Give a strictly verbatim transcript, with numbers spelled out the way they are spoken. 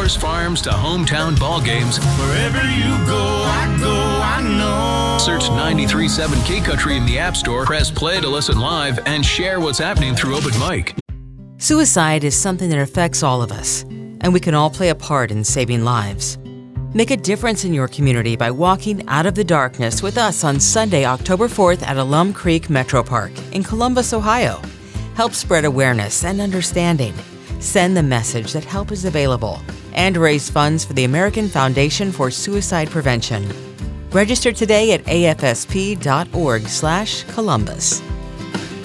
Forest Farms to hometown ball games. Wherever you go, I go, I know. Search ninety-three point seven K Country in the App Store, press play to listen live, and share what's happening through Open Mic. Suicide is something that affects all of us, and we can all play a part in saving lives. Make a difference in your community by walking out of the darkness with us on Sunday, October fourth at Alum Creek Metro Park in Columbus, Ohio. Help spread awareness and understanding. Send the message that help is available and raise funds for the American Foundation for Suicide Prevention. Register today at A F S P dot org slash Columbus.